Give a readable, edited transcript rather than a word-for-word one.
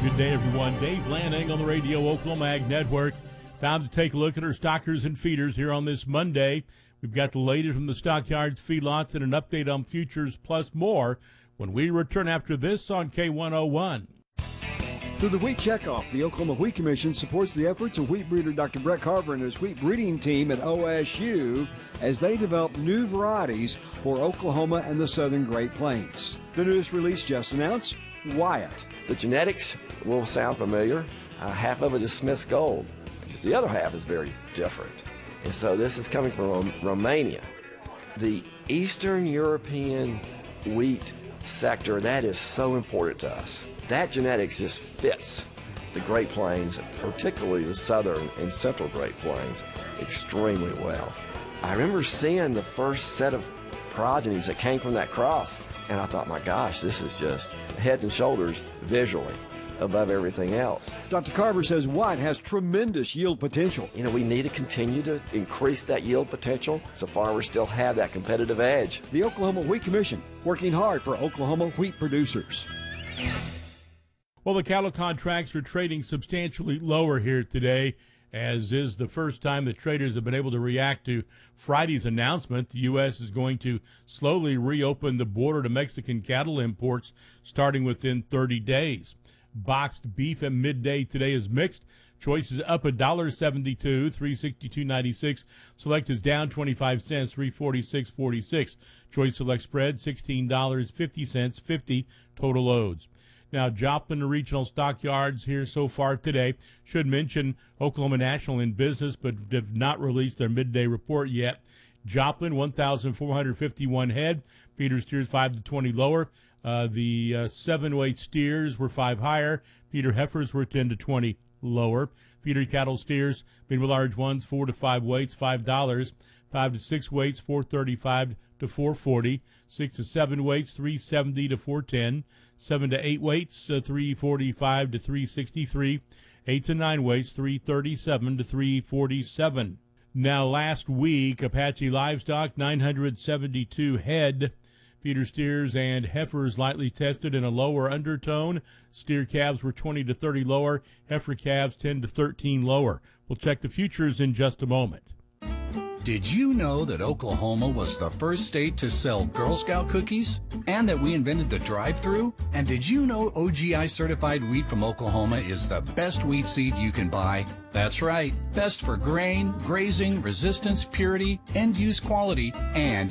Good day, everyone. Dave Lanning on the Radio Oklahoma Ag Network. Time to take a look at our stockers and feeders here on this Monday. We've got the latest from the stockyards, feedlots, and an update on futures, plus more when we return after this on K101. Through the Wheat Checkoff, the Oklahoma Wheat Commission supports the efforts of wheat breeder Dr. Brett Carver and his wheat breeding team at OSU as they develop new varieties for Oklahoma and the southern Great Plains. The newest release just announced, Wyatt. The genetics will sound familiar. Half of it is Smith's Gold, because the other half is very different. And so this is coming from Romania. The Eastern European wheat sector, that is so important to us. That genetics just fits the Great Plains, particularly the southern and central Great Plains, extremely well. I remember seeing the first set of progenies that came from that cross, and I thought, my gosh, this is just heads and shoulders visually above everything else. Dr. Carver says Wyatt has tremendous yield potential. You know, we need to continue to increase that yield potential so farmers still have that competitive edge. The Oklahoma Wheat Commission, working hard for Oklahoma wheat producers. Well, the cattle contracts are trading substantially lower here today, as is the first time that traders have been able to react to Friday's announcement. The U.S. is going to slowly reopen the border to Mexican cattle imports starting within 30 days. Boxed beef at midday today is mixed. Choice is up $1.72, $362.96. Select is down 25 cents, $346.46. Choice Select spread $16.50, 50 total loads. Now, Joplin Regional Stockyards here so far today. Should mention Oklahoma National in business, but have not released their midday report yet. Joplin, 1,451 head. Feeder steers 5 to 20 lower. The 7-weight steers were 5 higher. Feeder heifers were 10 to 20 lower. Feeder cattle steers, medium large ones, 4 to 5 weights, $5. 5 to 6 weights, $4.35 to $4.40. 6 to 7 weights, $3.70 to $4.10. 7 to 8 weights, $3.45 to $3.63. 8 to 9 weights, $3.37 to $3.47. Now, last week, Apache Livestock, 972 head. Feeder steers and heifers lightly tested in a lower undertone. Steer calves were 20 to 30 lower. Heifer calves 10 to 13 lower. We'll check the futures in just a moment. Did you know that Oklahoma was the first state to sell Girl Scout cookies? And that we invented the drive-thru? And did you know OGI certified wheat from Oklahoma is the best wheat seed you can buy? That's right. Best for grain, grazing, resistance, purity, end-use quality, and